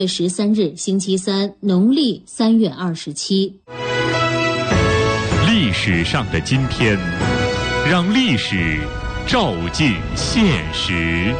13日星期三，农历3月27。 历史上的今天，让历史照进现实。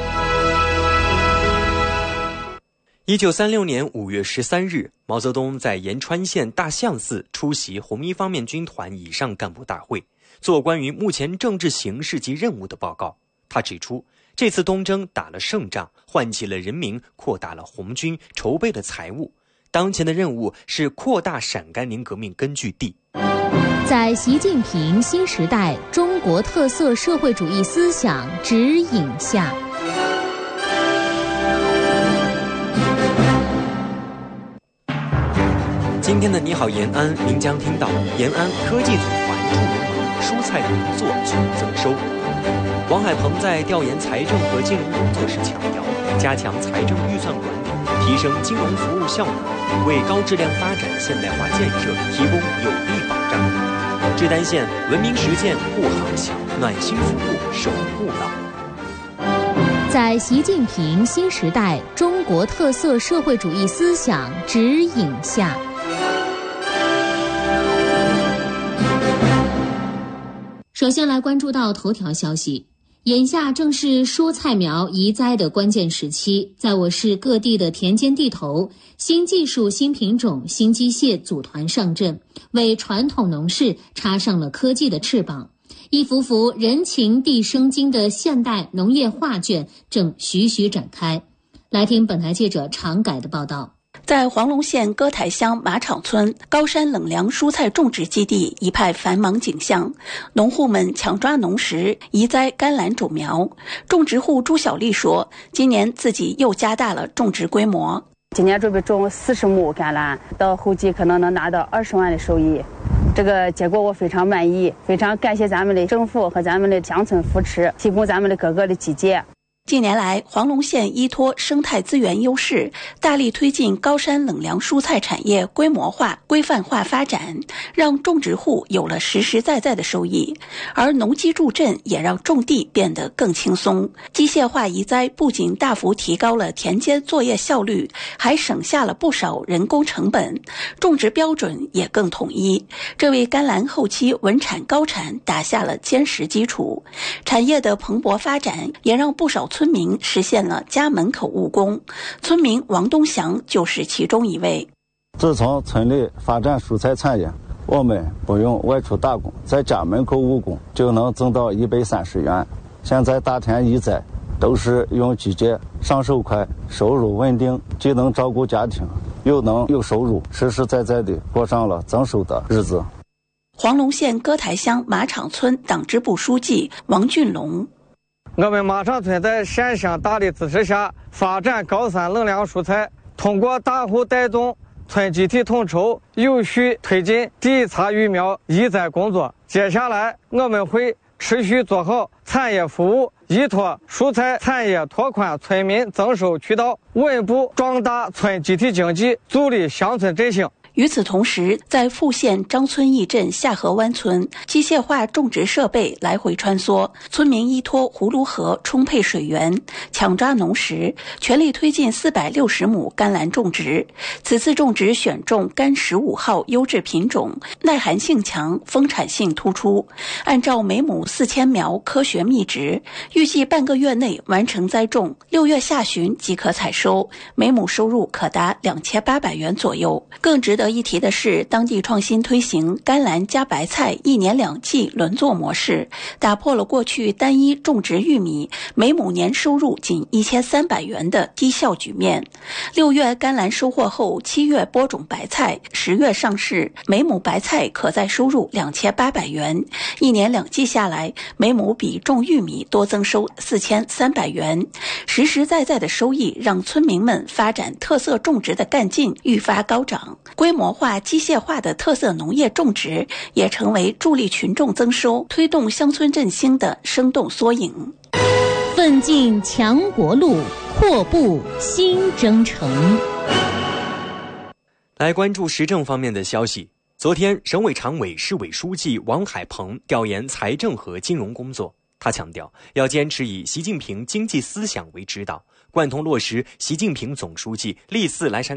1936年5月13日，毛泽东在延川县大相寺出席红一方面军团以上干部大会，做关于目前政治形势及任务的报告。他指出，这次东征打了胜仗，唤起了人民，扩大了红军筹备的财务。当前的任务是扩大陕甘宁革命根据地。 在习近平新时代中国特色社会主义思想指引下， 今天的你好延安，您将听到延安科技组团助农蔬菜农作均增收。王海鹏在调研财政和金融工作时强调，加强财政预算管理，提升金融服务效能，为高质量发展现代化建设提供有力保障。志丹县文明实践护航小，暖心服务守护老。 在习近平新时代中国特色社会主义思想指引下，首先来关注到头条消息。眼下正是蔬菜苗移栽的关键时期，在我市各地的田间地头，新技术、新品种、新机械组团上阵，为传统农事插上了科技的翅膀。一幅幅人情地生津的现代农业画卷正徐徐展开。来听本台记者常改的报道。 在黄龙县歌台乡马场村高山冷凉蔬菜种植基地一派繁忙景象，农户们抢抓农时移栽甘蓝种苗。种植户朱小丽说，今年自己又加大了种植规模。 今年准备种40亩甘蓝，到后期可能能拿到20万的收益。这个结果我非常满意，非常感谢咱们的政府和咱们的乡村扶持，提供咱们的各个的基建。 近年来，黄龙县依托生态资源优势，大力推进高山冷凉蔬菜产业规模化、规范化发展，让种植户有了实实在在的收益，而农机助阵也让种地变得更轻松。机械化移栽不仅大幅提高了田间作业效率，还省下了不少人工成本，种植标准也更统一，这为甘蓝后期稳产高产打下了坚实基础。产业的蓬勃发展也让不少村民实现了家门口务工，村民王东祥就是其中一位。 自从村里发展蔬菜产业，我们不用外出打工，在家门口务工就能挣到130元。现在大田移栽都是用机械，上手快，收入稳定，既能照顾家庭，又能有收入，实实在在的过上了增收的日子。 黄龙县歌台乡马场村党支部书记王俊龙， 我们马场村在县乡大力支持下发展高山冷凉蔬菜，通过大户带动、村集体统筹，有序推进地擦育苗移栽工作。接下来我们会持续做好产业服务，依托蔬菜产业拓宽村民增收渠道，稳步壮大村集体经济，助力乡村振兴。 与此同时，在富县张村驿镇下河湾村，机械化种植设备来回穿梭，村民依托葫芦河充沛水源，抢抓农时，全力推进460亩甘蓝种植。此次种植选种甘15号优质品种，耐寒性强，丰产性突出。按照每亩4000苗科学密植，预计半个月内完成栽种，6月下旬即可采收，每亩收入可达2800元左右。更值得一提的是，当地创新推行甘蓝加白菜1年2季轮作模式，打破了过去单一种植玉米每亩年收入仅1300元的低效局面。6月甘蓝收获后，7月播种白菜，10月上市，每亩白菜可再收入2800元，1年2季下来，每亩比种玉米多增收4300元。实实在在的收益让村民们发展特色种植的干劲愈发高涨，规模化、机械化的特色农业种植也成为助力群众增收、推动乡村振兴的生动缩影。 奋进强国路，阔步新征程。 来关注时政方面的消息。昨天，省委常委、市委书记王海鹏调研财政和金融工作。他强调，要坚持以习近平经济思想为指导，贯通落实习近平总书记历次来陕